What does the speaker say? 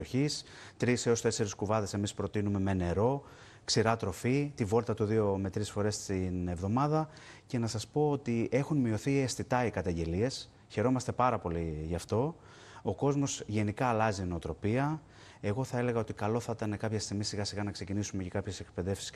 περιοχής. 3 έως 4 κουβάδες εμείς προτείνουμε με νερό, ξηρά τροφή, τη βόλτα του 2 με 3 φορές την εβδομάδα. Και να σας πω ότι έχουν μειωθεί αισθητά οι καταγγελίες. Χαιρόμαστε πάρα πολύ γι' αυτό. Ο κόσμος γενικά αλλάζει νοοτροπία. Εγώ θα έλεγα ότι καλό θα ήταν κάποια στιγμή σιγά σιγά να ξεκινήσουμε και κάποιες εκπαιδεύσεις